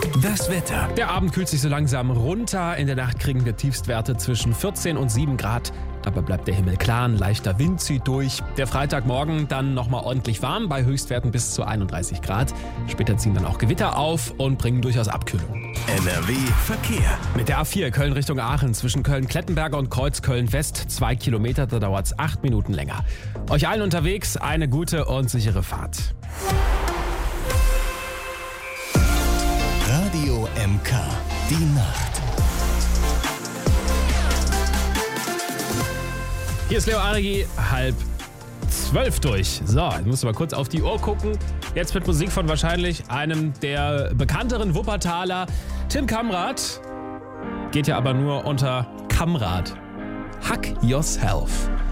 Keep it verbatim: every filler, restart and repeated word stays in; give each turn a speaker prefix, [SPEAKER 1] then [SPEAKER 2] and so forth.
[SPEAKER 1] Das Wetter.
[SPEAKER 2] Der Abend kühlt sich so langsam runter. In der Nacht kriegen wir Tiefstwerte zwischen vierzehn und sieben Grad. Dabei bleibt der Himmel klar, ein leichter Wind zieht durch. Der Freitagmorgen dann nochmal ordentlich warm, bei Höchstwerten bis zu einunddreißig Grad. Später ziehen dann auch Gewitter auf und bringen durchaus Abkühlung.
[SPEAKER 1] N R W Verkehr.
[SPEAKER 2] Mit der A vier Köln Richtung Aachen zwischen Köln-Klettenberger und Kreuzköln-West zwei Kilometer, da dauert es acht Minuten länger. Euch allen unterwegs eine gute und sichere Fahrt.
[SPEAKER 1] Radio M K, die Nacht.
[SPEAKER 2] Hier ist Leo Arigi, halb zwölf durch. So, jetzt musst du mal kurz auf die Uhr gucken. Jetzt mit Musik von wahrscheinlich einem der bekannteren Wuppertaler, Tim Kamrath. Geht ja aber nur unter Kamrath. Hack Yourself.